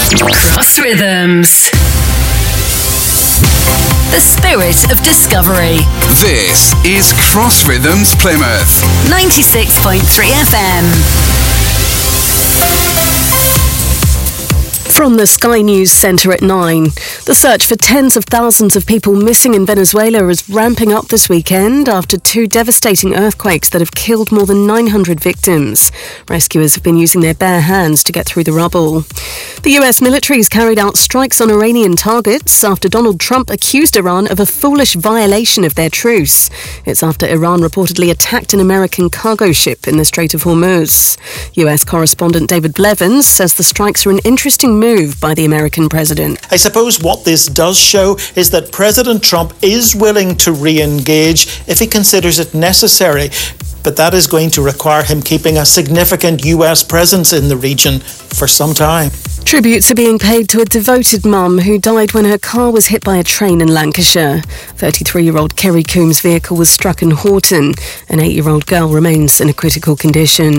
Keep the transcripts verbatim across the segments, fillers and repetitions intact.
Cross Rhythms. The spirit of discovery. This is Cross Rhythms Plymouth. ninety-six point three F M. From the Sky News Centre at nine, the search for tens of thousands of people missing in Venezuela is ramping up this weekend after two devastating earthquakes that have killed more than nine hundred victims. Rescuers have been using their bare hands to get through the rubble. The U S military has carried out strikes on Iranian targets after Donald Trump accused Iran of a foolish violation of their truce. It's after Iran reportedly attacked an American cargo ship in the Strait of Hormuz. U S correspondent David Blevins says the strikes are an interesting move by the American president. I suppose what this does show is that President Trump is willing to re-engage if he considers it necessary. But that is going to require him keeping a significant U S presence in the region for some time. Tributes are being paid to a devoted mum who died when her car was hit by a train in Lancashire. thirty-three-year-old Kerry Coombs' vehicle was struck in Horton. An eight-year-old girl remains in a critical condition.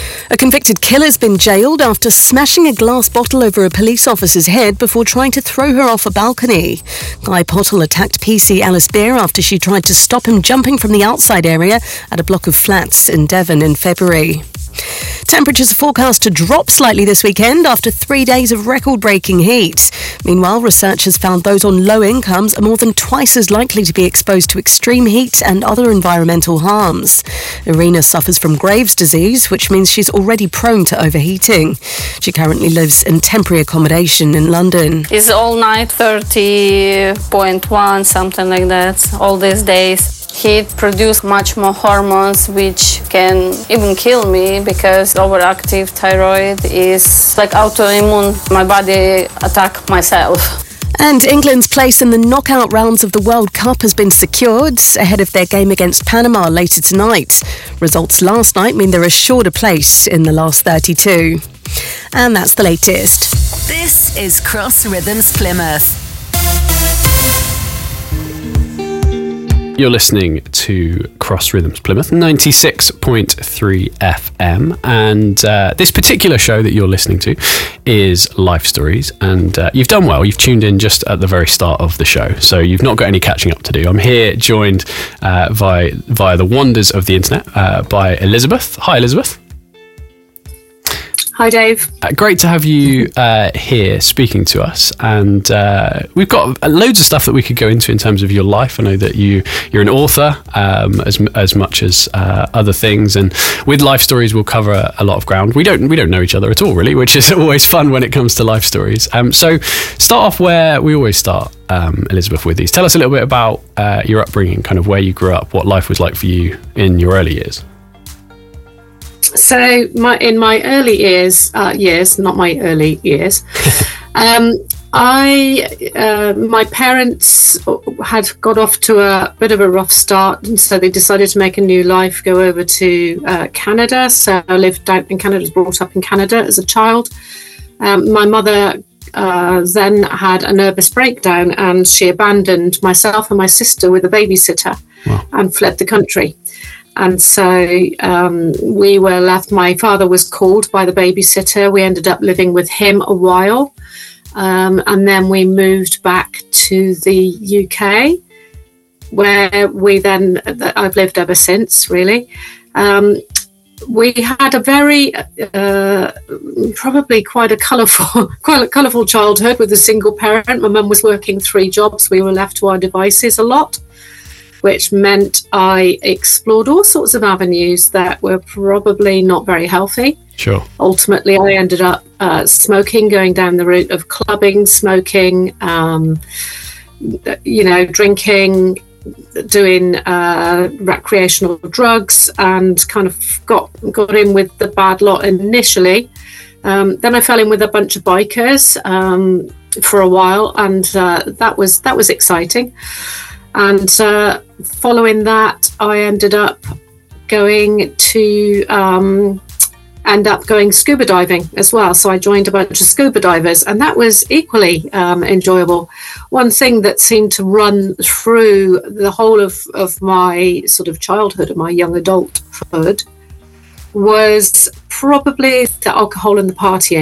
A convicted killer's been jailed after smashing a glass bottle over a police officer's head before trying to throw her off a balcony. Guy Pottle attacked P C Alice Beer after she tried to stop him jumping from the outside area at a block of flats in Devon in February. Temperatures are forecast to drop slightly this weekend after three days of record-breaking heat. Meanwhile, researchers found those on low incomes are more than twice as likely to be exposed to extreme heat and other environmental harms. Irina suffers from Graves' disease, which means she's already prone to overheating. She currently lives in temporary accommodation in London. It's all night, thirty point one, something like that, all these days. Heat produces much more hormones which can even kill me because overactive thyroid is like autoimmune. My body attack myself. And England's place in the knockout rounds of the World Cup has been secured ahead of their game against Panama later tonight. Results last night mean they're assured a place in the last thirty-two. And that's the latest. This is Cross Rhythms Plymouth. You're listening to Cross Rhythms Plymouth, ninety-six point three F M, and uh, this particular show that you're listening to is Life Stories, and uh, you've done well. You've tuned in just at the very start of the show, so you've not got any catching up to do. I'm here joined uh, via, via the wonders of the internet uh, by Elizabeth. Hi, Elizabeth. Hi, Dave. Uh, great to have you uh, here speaking to us, and uh, we've got loads of stuff that we could go into in terms of your life. I know that you you're an author um, as as much as uh, other things, and with Life Stories we'll cover a, a lot of ground. We don't we don't know each other at all, really, which is always fun when it comes to life stories. Um, so start off where we always start, um, Elizabeth, with these. Tell us a little bit about uh, your upbringing, kind of where you grew up, what life was like for you in your early years. So, my in my early years, uh, years, not my early years, um, I uh, my parents had got off to a bit of a rough start, and so they decided to make a new life, go over to uh, Canada. So I lived down in Canada, was brought up in Canada as a child. Um, my mother uh, then had a nervous breakdown, and she abandoned myself and my sister with a babysitter. Wow. And fled the country. And so um, we were left, my father was called by the babysitter. We ended up living with him a while. Um, and then we moved back to the U K, where we then, I've lived ever since, really. Um, we had a very, uh, probably quite a colourful, quite a colourful childhood with a single parent. My mum was working three jobs. We were left to our devices a lot, which meant I explored all sorts of avenues that were probably not very healthy. Sure. Ultimately, I ended up uh, smoking, going down the route of clubbing, smoking, um, you know, drinking, doing uh, recreational drugs, and kind of got got in with the bad lot initially. Um, then I fell in with a bunch of bikers um, for a while, and uh, that was that was exciting. And uh, following that, I ended up going to um, end up going scuba diving as well. So I joined a bunch of scuba divers, and that was equally um, enjoyable. One thing that seemed to run through the whole of, of my sort of childhood and my young adulthood was probably the alcohol and the partying.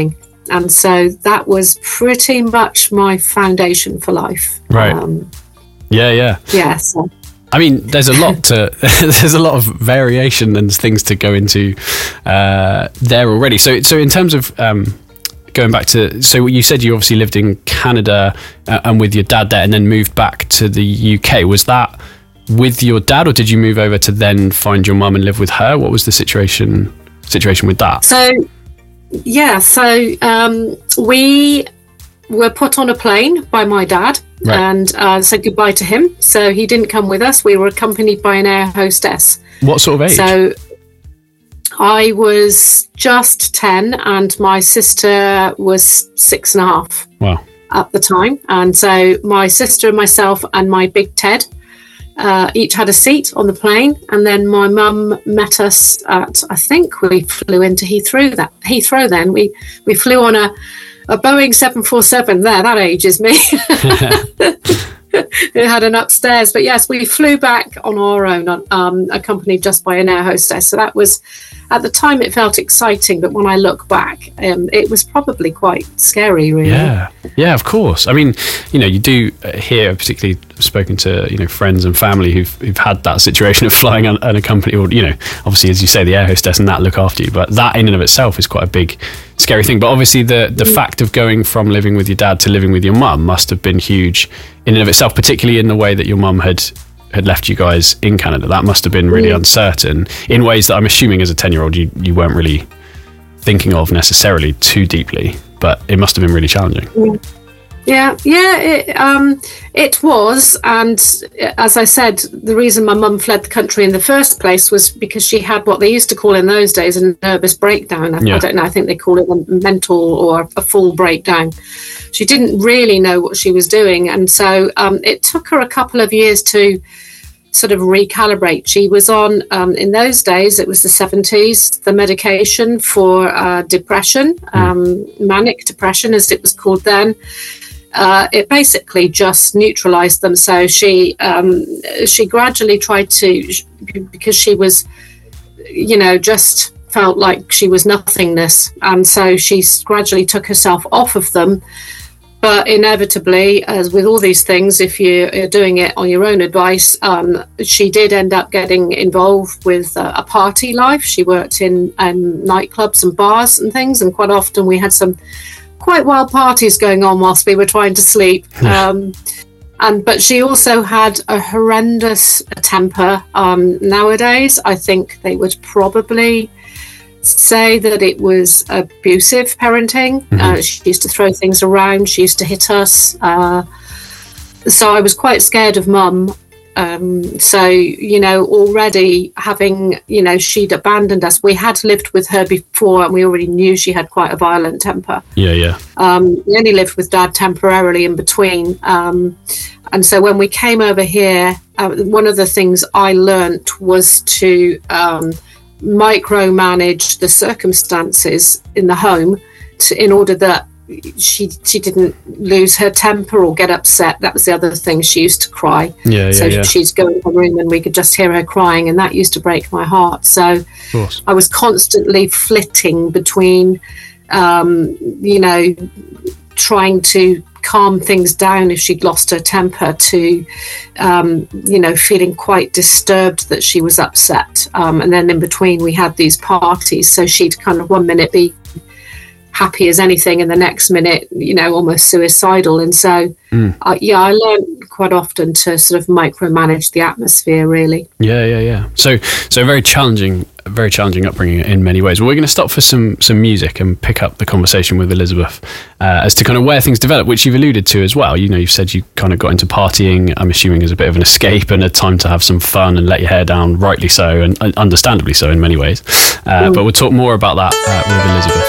and so that was pretty much my foundation for life. Right. Um, yeah, yeah. Yeah. So. I mean, there's a lot to there's a lot of variation and things to go into uh, there already. So, so in terms of um, going back to, so you said you obviously lived in Canada uh, and with your dad there, and then moved back to the U K. Was that with your dad, or did you move over to then find your mum and live with her? What was the situation situation with that? So, yeah, so um, we were put on a plane by my dad. Right. And uh, said goodbye to him. So he didn't come with us. We were accompanied by an air hostess. What sort of age? So I was just ten, and my sister was six and a half. Wow. At the time. And so my sister, myself, and my big Ted uh, each had a seat on the plane. And then my mum met us at, I think we flew into Heathrow. That Heathrow. Then we we flew on a. A Boeing seven forty-seven there, that ages me. It had an upstairs. But yes, we flew back on our own, um, accompanied just by an air hostess. So that was, at the time it felt exciting, but when I look back, um, it was probably quite scary, really. Yeah, yeah, of course. I mean, you know, you do hear, particularly spoken to, you know, friends and family who've, who've had that situation of flying on, on a company, or, you know, obviously, as you say, the air hostess and that look after you. But that in and of itself is quite a big, scary thing. But obviously the the mm. fact of going from living with your dad to living with your mum must have been huge in and of itself, particularly in the way that your mum had had left you guys in Canada. That must have been really mm. uncertain in ways that I'm assuming as a ten-year-old you, you weren't really thinking of necessarily too deeply, but it must have been really challenging. Mm. Yeah, yeah, it, um, it was. And as I said, the reason my mum fled the country in the first place was because she had what they used to call in those days a nervous breakdown. I, yeah. I don't know, I think they call it a mental or a full breakdown. She didn't really know what she was doing. And so um, it took her a couple of years to sort of recalibrate. She was on, um, in those days, it was the seventies, the medication for uh, depression, mm. um, manic depression as it was called then. Uh, it basically just neutralized them. So she um, she gradually tried to, because she was, you know, just felt like she was nothingness. And so she gradually took herself off of them. But inevitably, as with all these things, if you're doing it on your own advice, um, she did end up getting involved with uh, a party life. She worked in um, nightclubs and bars and things. And quite often we had some quite wild parties going on whilst we were trying to sleep. Um, and but she also had a horrendous temper. Um, nowadays, I think they would probably say that it was abusive parenting. Mm-hmm. Uh, she used to throw things around. She used to hit us. Uh, so I was quite scared of mum. Um, so, you know, already having, you know, she'd abandoned us. We had lived with her before and we already knew she had quite a violent temper. Yeah, yeah. Um, we only lived with dad temporarily in between. Um, and so when we came over here, uh, one of the things I learnt was to um, micromanage the circumstances in the home to, in order that she she didn't lose her temper or get upset. That was the other thing. She used to cry. Yeah, yeah, so yeah. she'd go in her room and we could just hear her crying, and that used to break my heart. So I was constantly flitting between, um, you know, trying to calm things down if she'd lost her temper to, um, you know, feeling quite disturbed that she was upset. Um, and then in between we had these parties. So she'd kind of one minute be happy as anything and the next minute, you know, almost suicidal. And so, mm. uh, yeah, I learned quite often to sort of micromanage the atmosphere, really. Yeah, yeah, yeah. So, so very challenging, very challenging upbringing in many ways. Well, we're going to stop for some some music and pick up the conversation with Elizabeth uh, as to kind of where things develop, which you've alluded to as well. You know, you've said you kind of got into partying, I'm assuming as a bit of an escape and a time to have some fun and let your hair down, rightly so, and understandably so in many ways. Uh, mm. But we'll talk more about that uh, with Elizabeth.